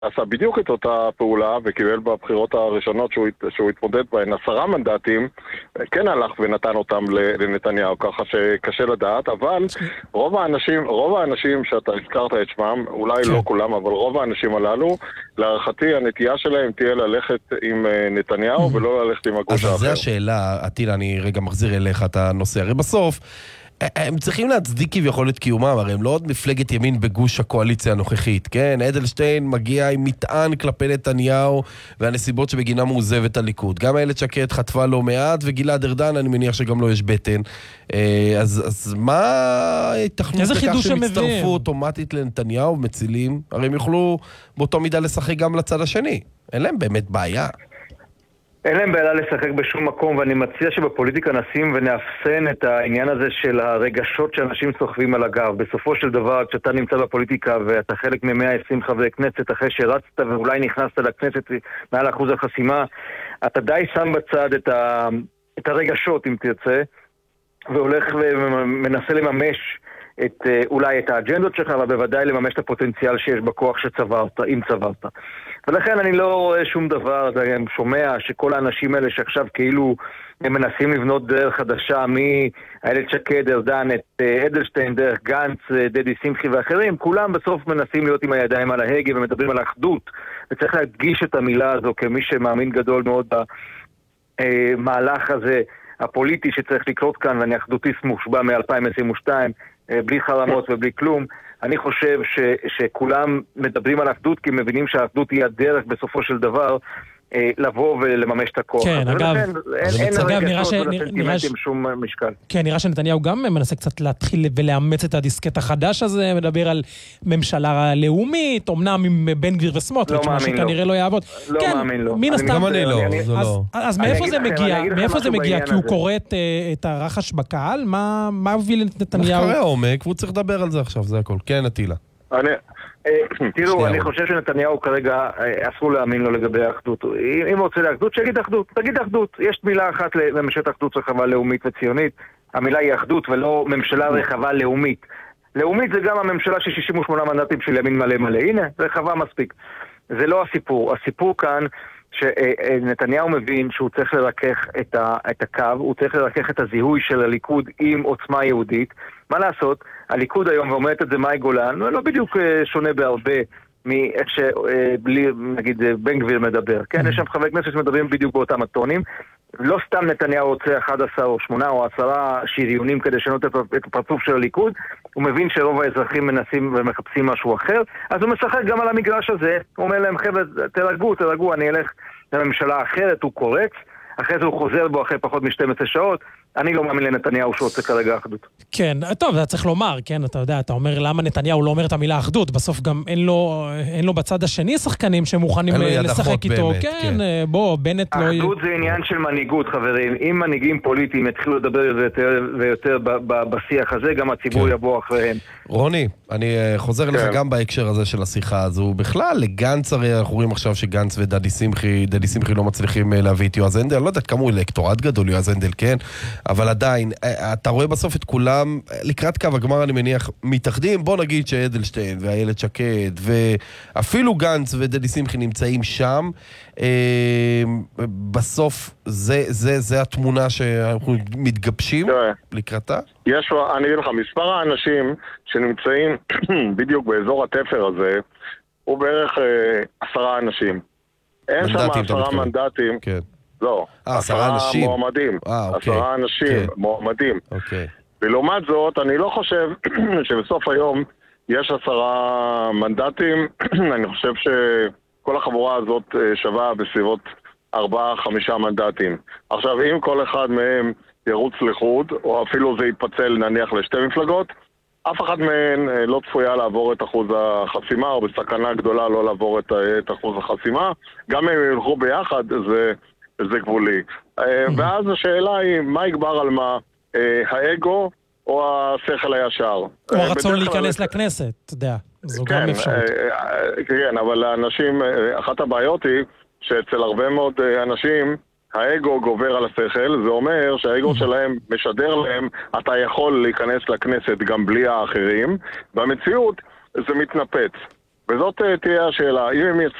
עשה בדיוק את אותה פעולה וקיבל בבחירות הראשונות שהוא התמודד בהן 10 מנדטים, כן הלך ונתן אותם לנתניהו, ככה שקשה לדעת, אבל רוב האנשים שאתה הזכרת את שמם, אולי לא כולם, אבל רוב האנשים הללו, להערכתי הנטייה שלהם תהיה ללכת עם נתניהו ולא ללכת עם הגוש האחר. אז זה השאלה, עטילה, אני רגע מחזיר אליך את הנושא. הרי בסוף הם צריכים להצדיק כביכול את קיומם, הרי הם לא עוד מפלגת ימין בגוש הקואליציה הנוכחית, כן? אדלשטיין מגיע עם מטען כלפי נתניהו והנסיבות שבגינם הוא עוזב את הליכוד. גם איילת שקד חטפה לא מעט, וגלעד ארדן אני מניח שגם לו יש בטן. אז מה התכנות לכך שהם יצטרפו אוטומטית לנתניהו ומצילים? הרי הם יוכלו באותו מידה לשחק גם לצד השני. אין להם באמת בעיה. אין להם בעיה לשחק בשום מקום, ואני מציע שבפוליטיקה נשים ונאפסן את העניין הזה של הרגשות שאנשים סוחבים על הגב. בסופו של דבר, כשאתה נמצא בפוליטיקה ואתה חלק מ-120 חברי כנסת, אחרי שרצת ואולי נכנסת לכנסת מעל אחוז החסימה, אתה די שם בצד את הרגשות, אם תרצה, והולך ומנסה לממש אולי את האג'נדות שלך, אבל בוודאי לממש את הפוטנציאל שיש בכוח שצברת, אם צברת. ולכן אני לא רואה שום דבר, אני שומע שכל האנשים האלה שעכשיו כאילו הם מנסים לבנות דרך חדשה מאיילת שקד, ארדן, את אדלשטיין, דרך גנץ, דדי שמחי ואחרים, כולם בסוף מנסים להיות עם הידיים על ההגה ומדברים על האחדות, וצריך להדגיש את המילה הזו כמי שמאמין גדול מאוד במהלך הזה הפוליטי שצריך לקרות כאן, ואני אחדוטיסט מושבע מ-2022, בלי חרמות ובלי כלום. אני חושב שכולם מדברים על האחדות כי מבינים שהאחדות היא הדרך בסופו של דבר לבוא ולממש את הכוח. כן, אגב, נראה שנתניהו גם מנסה קצת להתחיל ולאמץ את הדיסקט החדש הזה, מדבר על ממשלה לאומית, אמנם עם בן גביר וסמוטריץ', מה שכנראה לא יעבוד. לא מאמין לו. גם אני לא. אז מאיפה זה מגיע? כי הוא קורא את הרחש בקהל? מה הוביל את נתניהו? מחקרי עומק, והוא צריך לדבר על זה עכשיו, זה הכל. כן, עטילה. תראו, אני חושב שנתניהו כרגע אסור להאמין לו לגבי האחדות. אם הוא רוצה לאחדות, שיגיד אחדות. תגיד אחדות. יש מילה אחת לממשלת אחדות רחבה לאומית וציונית. המילה היא אחדות ולא ממשלה רחבה לאומית. לאומית זה גם הממשלה של 68 מנדטים של ימין מלא מלא. הנה, רחבה מספיק. זה לא הסיפור. הסיפור כאן שנתניהו מבין שהוא צריך לרכך את הקו, הוא צריך לרכך את הזיהוי של הליכוד עם עוצמה יהודית. מה לעשות? הליכוד היום, ואומרת את זה מאי גולן, לא בדיוק שונה בהרבה מאיך שבלי, נגיד, בן גביר מדבר. כן, יש שם חברי כנסת שמדברים בדיוק באותם הטונים. לא סתם נתניהו רוצה 11 או 8 או 10 שריונים כדי לשנות את הפרצוף של הליכוד. הוא מבין שרוב האזרחים מנסים ומחפשים משהו אחר, אז הוא משחק גם על המגרש הזה. הוא אומר להם, חבר'ה, תרגעו, אני אלך לממשלה אחרת, הוא קורץ. אחרי זה הוא חוזר בו אחרי פחות מ-12 שעות. אני לא מאמין לנתניהו שהוא רוצה כרגע אחדות. כן, טוב, אתה צריך לומר, כן, אתה יודע, אתה אומר למה נתניהו לא אומר את המילה אחדות, בסוף גם אין לו בצד השני שחקנים שמוכנים לשחק איתו, כן, בוא, בנט לא... אחדות זה עניין של מנהיגות, חברים. אם מנהיגים פוליטיים יתחילו לדבר יותר ויותר בשיח הזה, גם הציבור יבוא אחריהם. רוני, אני חוזר לך גם בהקשר הזה של השיחה הזו. בכלל, לגנץ הרי אנחנו רואים עכשיו שגנץ ודדי שמחי לא מצליחים להביא את יועז הנדל, לא יודעת כמה הוא אלקטורט גדול יועז הנדל, כן? אבל עדיין, אתה רואה בסוף את כולם, לקראת קו הגמר אני מניח, מתאחדים, בוא נגיד שאדלשטיין ואיילת שקד, ואפילו גנץ ודדי שמחי נמצאים שם, בסוף זה התמונה שאנחנו מתגבשים לקראתה? אני אגיד לך, מספר האנשים שנמצאים בדיוק באזור התפר הזה, הוא בערך 10 אנשים. אין שם 10 מנדטים. כן. לא, 10 אנשים. מועמדים. 10 אנשים, מועמדים. ולעומת זאת, אני לא חושב שבסוף היום יש 10 מנדטים. אני חושב שכל החבורה הזאת שווה בסביבות 4-5 מנדטים. עכשיו, אם כל אחד מהם ירוץ לחוד, או אפילו זה יתפצל נניח לשתי מפלגות, אף אחד מהן לא צפויה לעבור את אחוז החסימה, או בסכנה גדולה לא לעבור את אחוז החסימה. גם אם הם ילכו ביחד, זה גבולי. ואז השאלה היא, מה יגבר על מה? האגו או השכל הישר? או הרצון להיכנס לכנסת, אתה יודע. זו גם אפשרות. כן, אבל לאנשים, אחת הבעיות היא שאצל הרבה מאוד אנשים, האגו גובר על השכל. זה אומר שהאגו שלהם משדר להם, אתה יכול להיכנס לכנסת גם בלי האחרים. במציאות זה מתנפץ. וזאת תהיה השאלה, אם הם